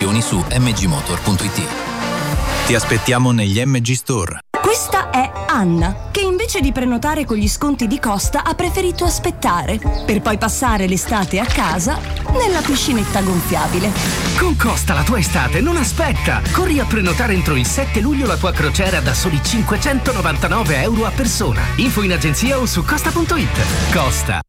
condizioni su mgmotor.it. Ti aspettiamo negli MG Store. Questa è Anna, che invece di prenotare con gli sconti di Costa ha preferito aspettare, per poi passare l'estate a casa nella piscinetta gonfiabile. Con Costa la tua estate non aspetta! Corri a prenotare entro il 7 luglio la tua crociera da soli €599 a persona. Info in agenzia o su costa.it. Costa.